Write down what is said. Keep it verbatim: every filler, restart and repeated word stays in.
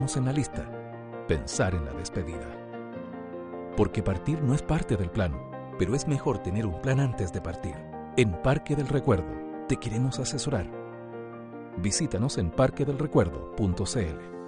en la lista, pensar en la despedida. Porque partir no es parte del plan, pero es mejor tener un plan antes de partir. En Parque del Recuerdo te queremos asesorar. Visítanos en parque del recuerdo punto c l.